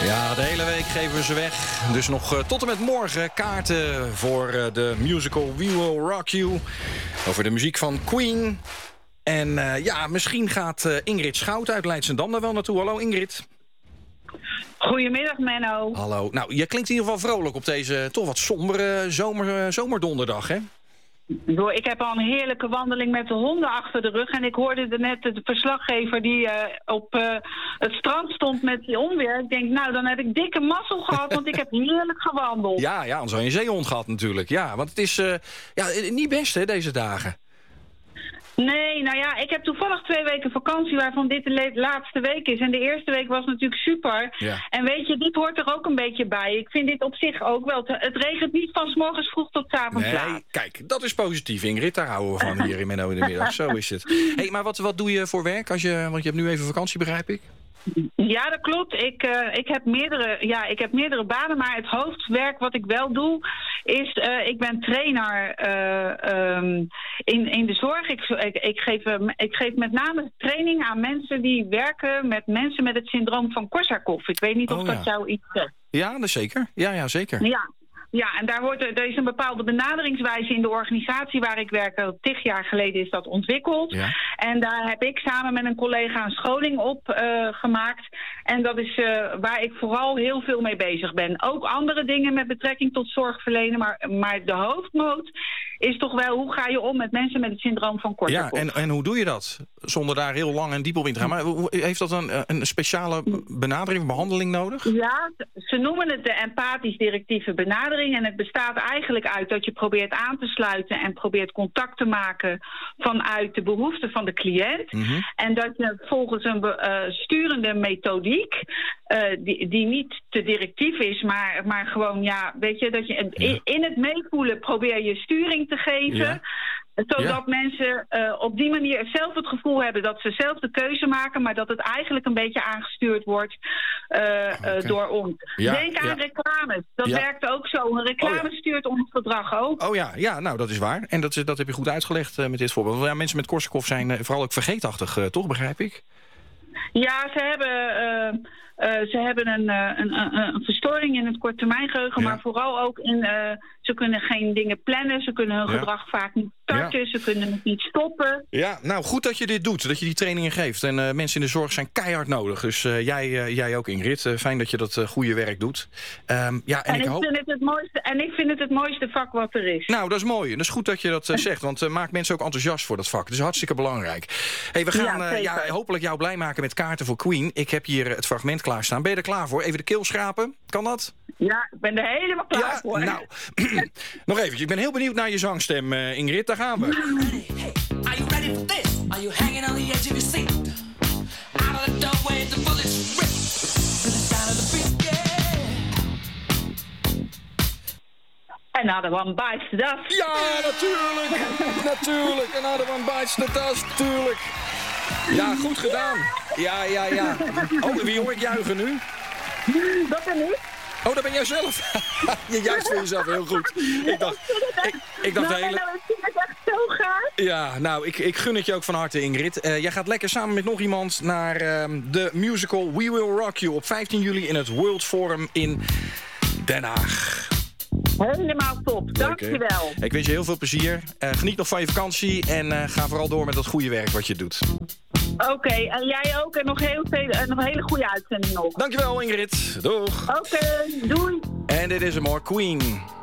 Ja, de hele week geven we ze weg. Dus nog tot en met morgen kaarten voor de musical We Will Rock You. Over de muziek van Queen. En ja, misschien gaat Ingrid Schout uit Leidschendam daar wel naartoe. Hallo Ingrid. Goedemiddag Menno. Hallo. Nou, je klinkt in ieder geval vrolijk op deze toch wat sombere zomerdonderdag, hè? Ik heb al een heerlijke wandeling met de honden achter de rug. En ik hoorde net de verslaggever die op het strand stond met die onweer. Ik denk, nou, dan heb ik dikke mazzel gehad, want ik heb heerlijk gewandeld. Ja, anders had je een zeehond gehad natuurlijk. Ja, want het is niet best, hè, deze dagen. Nee, nou ja, ik heb toevallig 2 weken vakantie waarvan dit de laatste week is. En de eerste week was natuurlijk super. Ja. En weet je, dit hoort er ook een beetje bij. Ik vind dit op zich ook wel. Het regent niet van 's morgens vroeg tot 's avonds laat. Nee, kijk, dat is positief, Ingrid. Daar houden we van hier in Menno in de middag. Zo is het. Hey, maar wat doe je voor werk? Want je hebt nu even vakantie, begrijp ik? Ja, dat klopt. Ik heb meerdere banen, maar het hoofdwerk wat ik wel doe is, ik ben trainer in de zorg. Ik geef met name training aan mensen die werken met mensen met het syndroom van Korsakoff. Ik weet niet of dat jou iets zegt. Ja, dat zeker. Ja, zeker. Ja, en er is een bepaalde benaderingswijze in de organisatie waar ik werk. 10 jaar geleden is dat ontwikkeld. Ja. En daar heb ik samen met een collega een scholing op gemaakt. En dat is waar ik vooral heel veel mee bezig ben. Ook andere dingen met betrekking tot zorgverlenen. Maar de hoofdmoot is toch wel, hoe ga je om met mensen met het syndroom van Korsakoff? Ja, en hoe doe je dat? Zonder daar heel lang en diep op in te gaan. Maar heeft dat een speciale benadering, behandeling nodig? Ja, ze noemen het de empathisch-directieve benadering. En het bestaat eigenlijk uit dat je probeert aan te sluiten en probeert contact te maken vanuit de behoeften van de cliënt. Mm-hmm. En dat je volgens een sturende methodiek, die niet te directief is, maar gewoon, ja, weet je, dat je in het meevoelen probeer je sturing te geven. Ja. Zodat mensen op die manier zelf het gevoel hebben dat ze zelf de keuze maken, maar dat het eigenlijk een beetje aangestuurd wordt door ons. Ja, denk aan reclames. Dat werkt ook zo. Een reclame stuurt ons gedrag ook. Nou, dat is waar. En dat heb je goed uitgelegd met dit voorbeeld. Ja, mensen met Korsakoff zijn vooral ook vergeetachtig, toch, begrijp ik? Ja, ze hebben een verstoring in het korttermijngeheugen, maar vooral ook ze kunnen geen dingen plannen, ze kunnen hun gedrag vaak niet starten, ze kunnen het niet stoppen. Ja, nou goed dat je dit doet, dat je die trainingen geeft. En mensen in de zorg zijn keihard nodig. Dus jij ook, Ingrid. Fijn dat je dat goede werk doet. Ik vind het het mooiste vak wat er is. Nou, dat is mooi. En dat is goed dat je dat zegt, want maak mensen ook enthousiast voor dat vak. Dat is hartstikke belangrijk. Hey, we gaan hopelijk jou blij maken met kaarten voor Queen. Ik heb hier het fragment klaarstaan. Ben je er klaar voor? Even de keel schrapen. Kan dat? Ja, ik ben er helemaal klaar voor. Nou, nog eventjes. Ik ben heel benieuwd naar je zangstem, Ingrid. Daar gaan we. Hey, are you ready for this? Are you hanging on the edge of your seat? Out of the doorway, the bullets rip to the sound of the beat, yeah. Another one bites the dust. Ja, natuurlijk. Another one bites the dust, tuurlijk. Ja, goed gedaan. Ja. Oh, wie hoor ik juichen nu? Dat ben ik. Oh, dat ben jij zelf. Je juicht voor jezelf heel goed. Ik dacht de hele... Ik vind het echt zo gaaf. Ja, nou, ik gun het je ook van harte, Ingrid. Jij gaat lekker samen met nog iemand naar de musical We Will Rock You op 15 juli in het World Forum in Den Haag. Helemaal top, dankjewel. Ik wens je heel veel plezier. Geniet nog van je vakantie en ga vooral door met dat goede werk wat je doet. Oké, en jij ook. En nog een hele goede uitzending nog. Dankjewel, Ingrid. Doeg. Oké, doei. En dit is hem hoor, Queen.